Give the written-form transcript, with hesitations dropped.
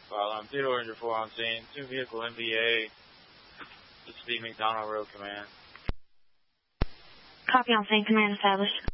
File Theodore Ranger 4 on scene. 2-vehicle MBA. This is the McDonald Road Command. Copy on scene, command established.